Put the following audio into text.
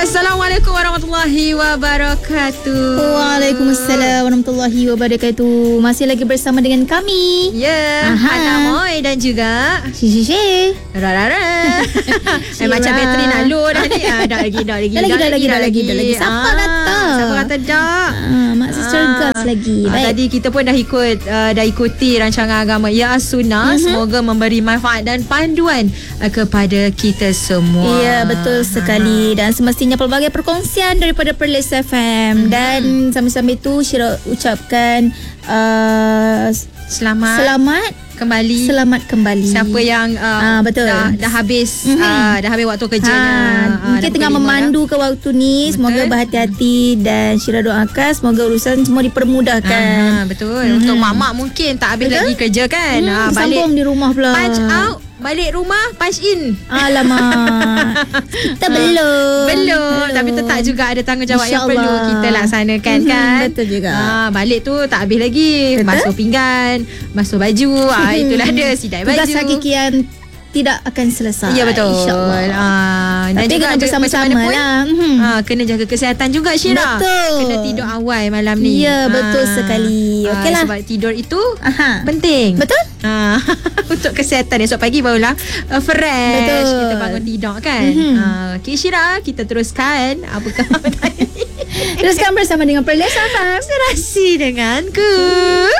Assalamualaikum warahmatullahi wabarakatuh. Waalaikumsalam warahmatullahi wabarakatuh. Masih lagi bersama dengan kami. Ya, Hana Moy dan juga Shi. Rara. Macam bateri nak low dah ni. Dah lagi. Siapa datang? Siapa kata dah? Masih cergas lagi. Baik. Tadi kita pun dah ikuti rancangan agama Ya Sunnah. Semoga memberi manfaat dan panduan kepada kita semua. Ya, betul sekali. Dan semestinya pelbagai perkongsian daripada Perlis FM. Dan sambil-sambil tu Syirah ucapkan Selamat kembali. Siapa yang betul. dah habis dah habis waktu kerjanya. Mungkin tengah memandu ke waktu ni. Semoga berhati-hati. Dan Syirah doakan semoga urusan semua dipermudahkan. Betul. Untuk mak-mak mungkin tak habis lagi kerja kan. Sambung di rumah pula. Punch out, balik rumah, punch in. Alamak. Kita belum. Tapi tetap juga ada tanggungjawab yang InsyaAllah perlu kita laksanakan kan. Betul juga. Balik tu tak habis lagi. Betul? Basuh pinggan, basuh baju. Itulah dia, sidai baju. Tugas hakikian tidak akan selesai. Ya, betul. InsyaAllah. Dan tapi juga kena bersama-sama lah. kena jaga kesihatan juga, Syirah. Betul. Kena tidur awal malam ni. Ya, betul sekali. Okeylah. Sebab tidur itu penting. Betul. Untuk kesihatan esok pagi barulah fresh. Betul. Kita bangun tidur kan. Okay, Syirah, kita teruskan. Apakah tadi? Teruskan bersama dengan Perlis FM. Serasi denganku.